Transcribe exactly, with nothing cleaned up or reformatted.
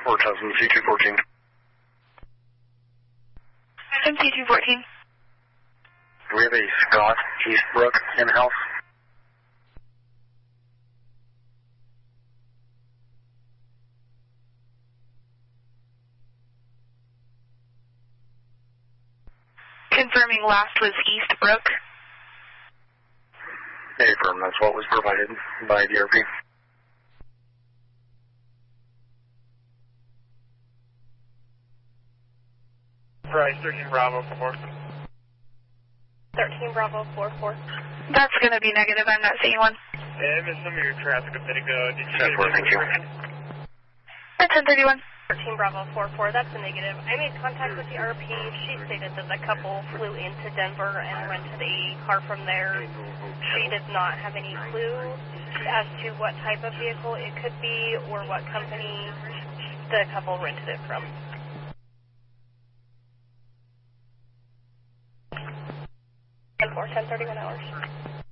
Or M C two fourteen. M C two fourteen. Do we have a Scott Eastbrook in-house? Confirming last was Eastbrook. Affirm, that's what was provided by D R P. Right, thirteen Bravo four. thirteen Bravo four four. That's going to be negative. I'm not seeing one. Yeah, I missed some of your traffic a bit ago. Did you That's get where, thank you. At ten thirty-one. thirteen Bravo four four, that's a negative. I made contact with the R P. She stated that the couple flew into Denver and rented a car from there. She did not have any clue as to what type of vehicle it could be or what company the couple rented it from. ten four, ten thirty-one hours.